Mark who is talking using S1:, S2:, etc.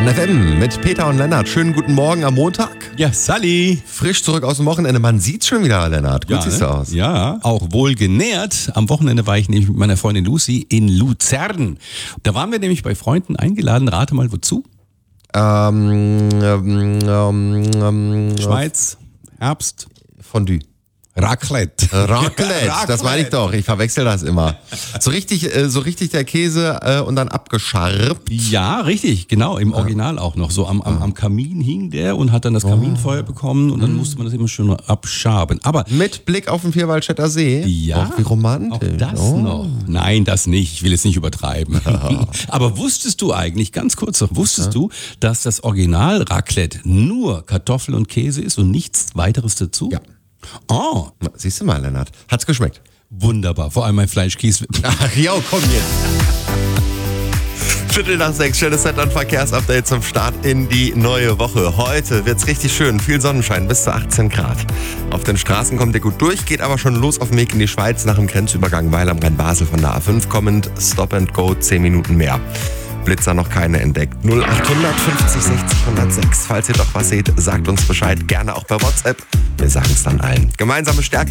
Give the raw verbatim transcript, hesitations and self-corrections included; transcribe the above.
S1: Stern F M mit Peter und Lennart. Schönen guten Morgen am Montag.
S2: Ja, Sally.
S1: Frisch zurück aus dem Wochenende. Man sieht's schon wieder, Lennart. Gut
S2: Ja,
S1: siehst du aus.
S2: Ja, auch wohl genährt. Am Wochenende war ich nämlich mit meiner Freundin Lucy in Luzern. Da waren wir nämlich bei Freunden eingeladen. Rate mal, wozu?
S1: Ähm, ähm, ähm, ähm,
S2: Schweiz, Herbst,
S1: Fondue.
S2: Raclette.
S1: Raclette, das meine ich doch. Ich verwechsel das immer. So richtig, äh, so richtig der Käse äh, und dann abgescharrt.
S2: Ja, richtig, genau, im Original auch noch. So am, am, am Kamin hing der und hat dann das Kaminfeuer bekommen und dann musste man das immer schön abschaben. Aber
S1: Mit Blick auf den Vierwaldstätter See.
S2: ja,
S1: Oh, wie romantisch.
S2: auch das
S1: Oh.
S2: noch. Nein, das nicht. Ich will jetzt nicht übertreiben. Aber wusstest du eigentlich, ganz kurz noch, wusstest du, dass das Original Raclette nur Kartoffel und Käse ist und nichts weiteres dazu?
S1: Ja.
S2: Oh,
S1: Na, siehst du mal, Lennart. Hat's geschmeckt?
S2: wunderbar. Vor allem mein Fleischkäse.
S1: Ach, ja, komm jetzt. Viertel nach sechs, schnelles Set- und Verkehrsupdate zum Start in die neue Woche. Heute wird's richtig schön, viel Sonnenschein, bis zu achtzehn Grad. Auf den Straßen kommt ihr gut durch, geht aber schon los auf dem Weg in die Schweiz nach dem Grenzübergang Weil am Rhein-Basel von der A fünf kommend. Stop and go, zehn Minuten mehr. Blitzer noch keine entdeckt. null achthundert fünfzig sechzig hundertsechs. Falls ihr doch was seht, sagt uns Bescheid. Gerne auch per WhatsApp. Wir sagen es dann allen. Gemeinsame Stärke.